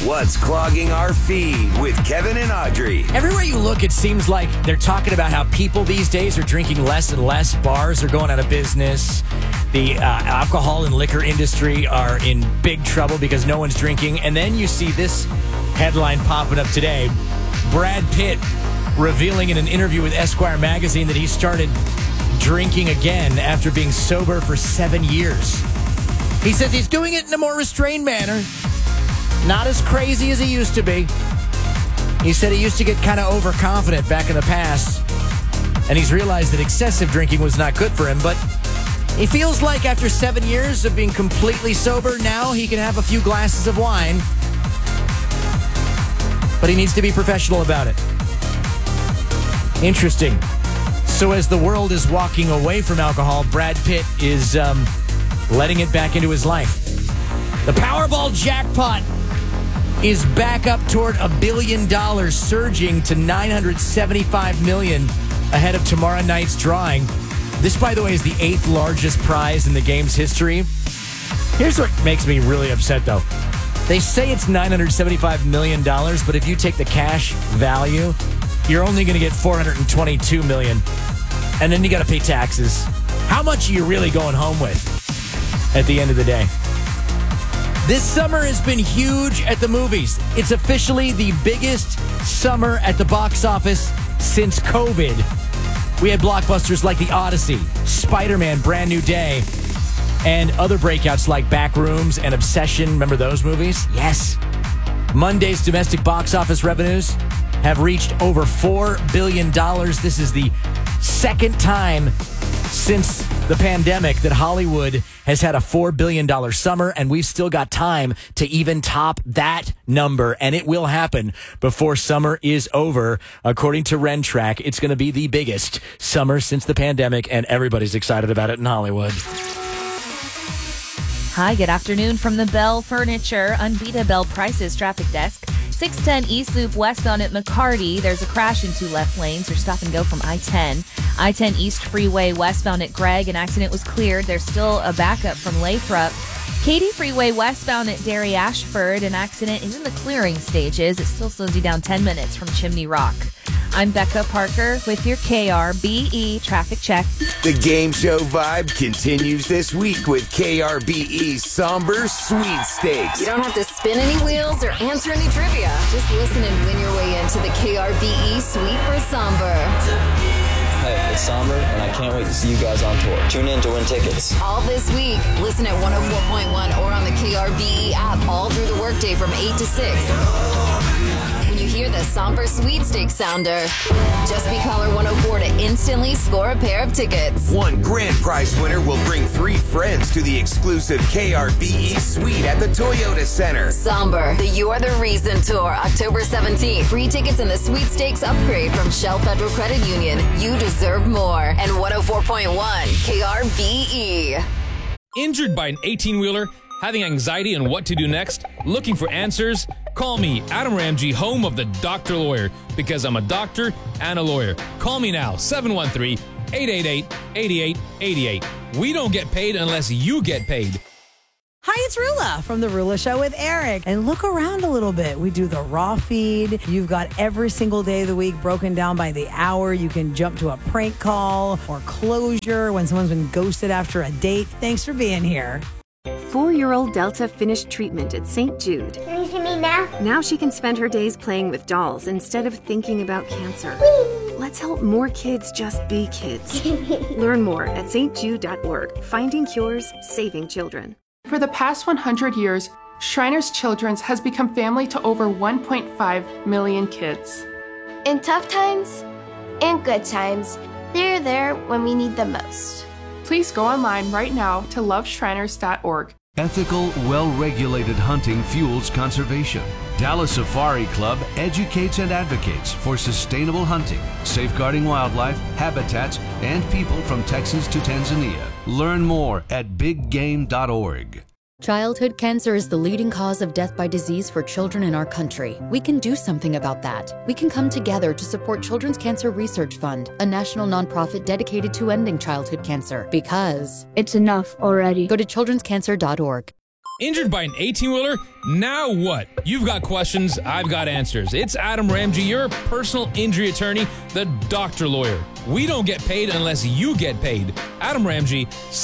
What's clogging our feed with Kevin and Audrey. Everywhere you look, it seems like they're talking about how people these days are drinking less and less. Bars are going out of business. The alcohol and liquor industry are in big trouble because no one's drinking. And then you see this headline popping up today. Brad Pitt revealing in an interview with Esquire magazine that he started drinking again after being sober for 7 years. He says he's doing it in a more restrained manner. Not as crazy as he used to be. He said he used to get kind of overconfident back in the past. And he's realized that excessive drinking was not good for him. But he feels like after 7 years of being completely sober, now he can have a few glasses of wine. But he needs to be professional about it. Interesting. So as the world is walking away from alcohol, Brad Pitt is letting it back into his life. The Powerball jackpot is back up toward $1 billion, surging to $975 million ahead of tomorrow night's drawing. This, by the way, is the 8th largest prize in the game's history. Here's what makes me really upset, though. They say it's $975 million, but if you take the cash value, you're only going to get $422 million. And then you got to pay taxes. How much are you really going home with at the end of the day? This summer has been huge at the movies. It's officially the biggest summer at the box office since COVID. We had blockbusters like The Odyssey, Spider-Man, Brand New Day, and other breakouts like Backrooms and Obsession. Remember those movies? Yes. Monday's domestic box office revenues have reached over $4 billion. This is the second time since the pandemic that Hollywood has had a $4 billion summer, and we've still got time to even top that number, and it will happen before summer is over. According to Rentrack, it's going to be the biggest summer since the pandemic, and everybody's excited about it in Hollywood. Hi, good afternoon from the Bell Furniture Unbeatable Prices Traffic Desk. 610 East Loop westbound at McCarty. There's a crash in 2 left lanes. Or stop and go from I-10. I-10 East Freeway westbound at Gregg. An accident was cleared. There's still a backup from Lathrop. Katy Freeway westbound at Derry Ashford. An accident is in the clearing stages. It still slows you down 10 minutes from Chimney Rock. I'm Becca Parker with your KRBE traffic check. The game show vibe continues this week with KRBE's Somber Sweepstakes. You don't have to spin any wheels or answer any trivia. Just listen and win your way into the KRBE Sweep for Somber. Hey, it's Somber, and I can't wait to see you guys on tour. Tune in to win tickets. All this week. Listen at 104.1 or on the KRBE app all through the workday from 8 to 6. When you hear the Somber Sweepstakes sounder, just be caller 104 to instantly score a pair of tickets. One grand prize winner will bring 3 friends to the exclusive KRBE suite at the Toyota Center. Somber, the You're the Reason Tour, October 17th. Free tickets and the Sweepstakes upgrade from Shell Federal Credit Union. You deserve more. And 104.1 KRBE. Injured by an 18-wheeler? Having anxiety on what to do next? Looking for answers? Call me, Adam Ramsey, home of the Doctor Lawyer, because I'm a doctor and a lawyer. Call me now, 713-888-8888. We don't get paid unless you get paid. Hi, it's Rula from The Rula Show with Eric. And look around a little bit. We do the raw feed. You've got every single day of the week broken down by the hour. You can jump to a prank call or closure when someone's been ghosted after a date. Thanks for being here. 4-year-old Delta finished treatment at St. Jude. Can you see me now? Now she can spend her days playing with dolls instead of thinking about cancer. Whee! Let's help more kids just be kids. Learn more at stjude.org. Finding cures, saving children. For the past 100 years, Shriners Children's has become family to over 1.5 million kids. In tough times and good times, they're there when we need them most. Please go online right now to loveshriners.org. Ethical, well-regulated hunting fuels conservation. Dallas Safari Club educates and advocates for sustainable hunting, safeguarding wildlife, habitats, and people from Texas to Tanzania. Learn more at biggame.org. Childhood cancer is the leading cause of death by disease for children in our country. We can do something about that. We can come together to support Children's Cancer Research Fund, a national nonprofit dedicated to ending childhood cancer. Because it's enough already. Go to childrenscancer.org. Injured by an 18-wheeler? Now what? You've got questions, I've got answers. It's Adam Ramsey, your personal injury attorney, the doctor lawyer. We don't get paid unless you get paid. Adam Ramsey,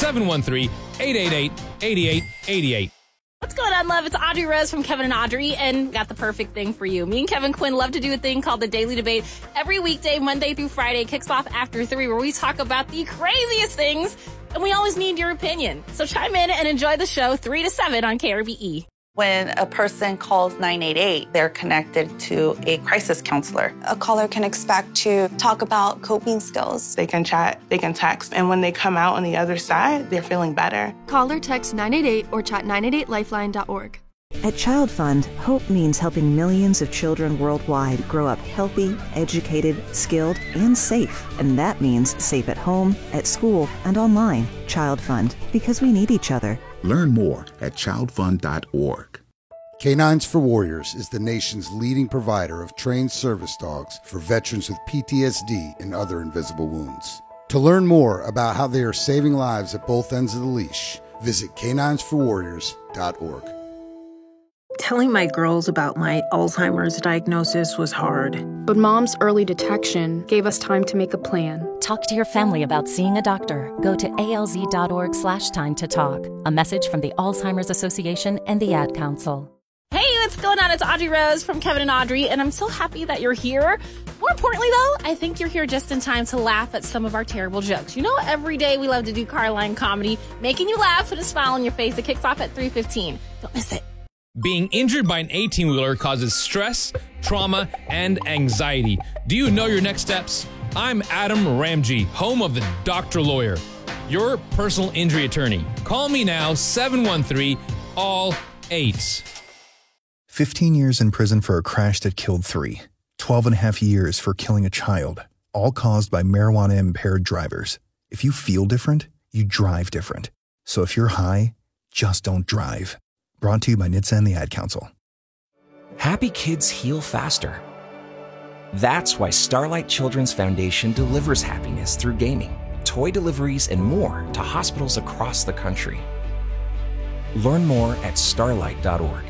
713-888-8888. What's going on, love? It's Audrey Rose from Kevin and Audrey, and got the perfect thing for you. Me and Kevin Quinn love to do a thing called the Daily Debate. Every weekday, Monday through Friday, kicks off after 3, where we talk about the craziest things, and we always need your opinion. So chime in and enjoy the show 3 to 7 on KRBE. When a person calls 988, they're connected to a crisis counselor. A caller can expect to talk about coping skills. They can chat, they can text, and when they come out on the other side, they're feeling better. Call or text 988 or chat 988lifeline.org. At Child Fund, hope means helping millions of children worldwide grow up healthy, educated, skilled, and safe. And that means safe at home, at school, and online. Child Fund, because we need each other. Learn more at childfund.org. Canines for Warriors is the nation's leading provider of trained service dogs for veterans with PTSD and other invisible wounds. To learn more about how they are saving lives at both ends of the leash, visit caninesforwarriors.org. Telling my girls about my Alzheimer's diagnosis was hard. But Mom's early detection gave us time to make a plan. Talk to your family about seeing a doctor. Go to alz.org/time to talk. A message from the Alzheimer's Association and the Ad Council. Hey, what's going on? It's Audrey Rose from Kevin and Audrey, and I'm so happy that you're here. More importantly, though, I think you're here just in time to laugh at some of our terrible jokes. You know, every day we love to do Carline comedy, making you laugh with a smile on your face. It kicks off at 3:15. Don't miss it. Being injured by an 18-wheeler causes stress, trauma, and anxiety. Do you know your next steps? I'm Adam Ramsey, home of the Doctor Lawyer, your personal injury attorney. Call me now, 713-ALL-8. 15 years in prison for a crash that killed 3. 12 and a half years for killing a child, all caused by marijuana-impaired drivers. If you feel different, you drive different. So if you're high, just don't drive. Brought to you by NHTSA and the Ad Council. Happy kids heal faster. That's why Starlight Children's Foundation delivers happiness through gaming, toy deliveries, and more to hospitals across the country. Learn more at starlight.org.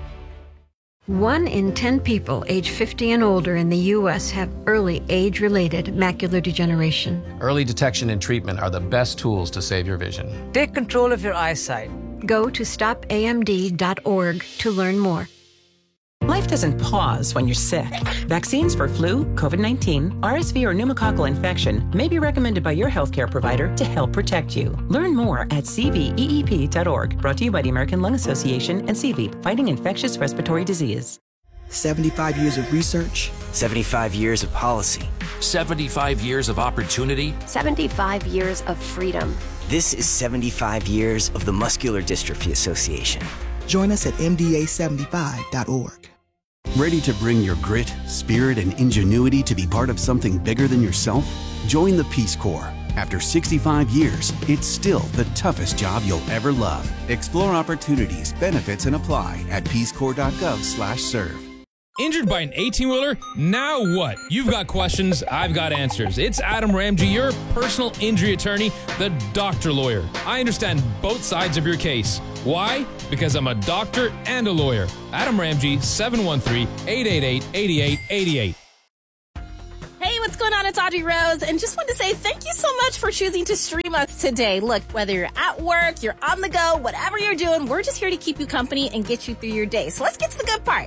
1 in 10 people age 50 and older in the U.S. have early age-related macular degeneration. Early detection and treatment are the best tools to save your vision. Take control of your eyesight. Go to stopamd.org to learn more. Life doesn't pause when you're sick. Vaccines for flu, COVID-19, RSV, or pneumococcal infection may be recommended by your healthcare provider to help protect you. Learn more at cveep.org. Brought to you by the American Lung Association and CVEEP, fighting infectious respiratory disease. 75 years of research. 75 years of policy. 75 years of opportunity. 75 years of freedom. This is 75 years of the Muscular Dystrophy Association. Join us at mda75.org. Ready to bring your grit, spirit, and ingenuity to be part of something bigger than yourself? Join the Peace Corps. After 65 years, it's still the toughest job you'll ever love. Explore opportunities, benefits, and apply at peacecorps.gov/serve. Injured by an 18-wheeler? Now what? You've got questions, I've got answers. It's Adam Ramsey, your personal injury attorney, the doctor lawyer. I understand both sides of your case. Why? Because I'm a doctor and a lawyer. Adam Ramsey, 713-888-8888. Hey, what's going on? It's Audrey Rose, and just want to say thank you so much for choosing to stream us today. Look, whether you're at work, you're on the go, whatever you're doing, we're just here to keep you company and get you through your day. So let's get to the good part.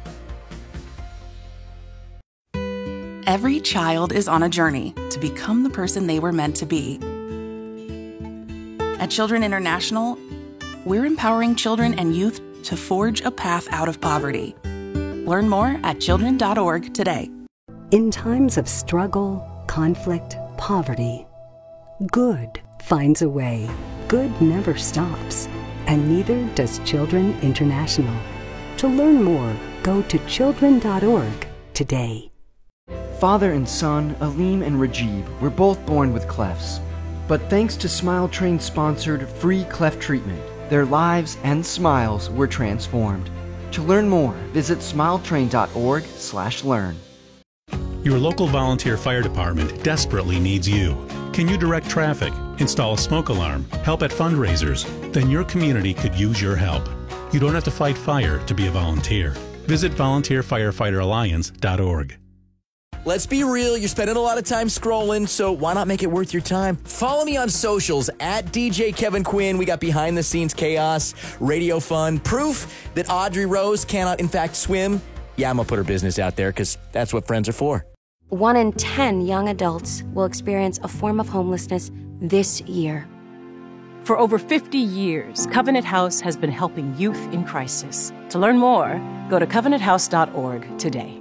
Every child is on a journey to become the person they were meant to be. At Children International, we're empowering children and youth to forge a path out of poverty. Learn more at children.org today. In times of struggle, conflict, poverty, good finds a way. Good never stops, and neither does Children International. To learn more, go to children.org today. Father and son, Aleem and Rajib, were both born with clefts. But thanks to Smile Train's sponsored free cleft treatment, their lives and smiles were transformed. To learn more, visit smiletrain.org/learn. Your local volunteer fire department desperately needs you. Can you direct traffic, install a smoke alarm, help at fundraisers? Then your community could use your help. You don't have to fight fire to be a volunteer. Visit volunteerfirefighteralliance.org. Let's be real, you're spending a lot of time scrolling, so why not make it worth your time? Follow me on socials at DJ Kevin Quinn. We got behind the scenes chaos, radio fun, proof that Audrey Rose cannot in fact swim. Yeah, I'm gonna put her business out there because that's what friends are for. 1 in 10 young adults will experience a form of homelessness this year. For over 50 years, Covenant House has been helping youth in crisis. To learn more, go to covenanthouse.org today.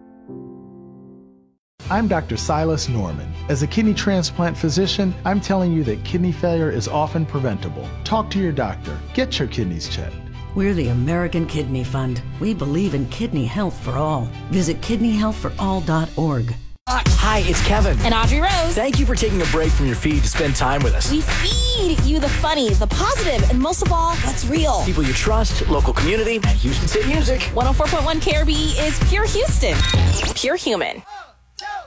I'm Dr. Silas Norman. As a kidney transplant physician, I'm telling you that kidney failure is often preventable. Talk to your doctor. Get your kidneys checked. We're the American Kidney Fund. We believe in kidney health for all. Visit kidneyhealthforall.org. Hi, it's Kevin. And Audrey Rose. Thank you for taking a break from your feed to spend time with us. We feed you the funny, the positive, and most of all, what's real. People you trust, local community, and Houston State Music. 104.1 KRBE is Pure Houston. Pure human.